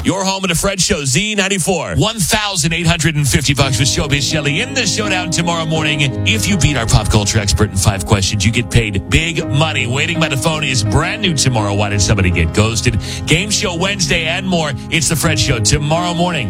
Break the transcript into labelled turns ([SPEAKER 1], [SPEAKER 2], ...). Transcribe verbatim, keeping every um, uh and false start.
[SPEAKER 1] Your home of the Fred Show, Z ninety-four. one thousand eight hundred fifty bucks with Showbiz Shelley in the showdown tomorrow morning. If you beat our pop culture expert in five questions, you get paid big money. Waiting by the phone is brand new tomorrow. Why did somebody get ghosted? Game show Wednesday and more. It's the Fred Show tomorrow morning.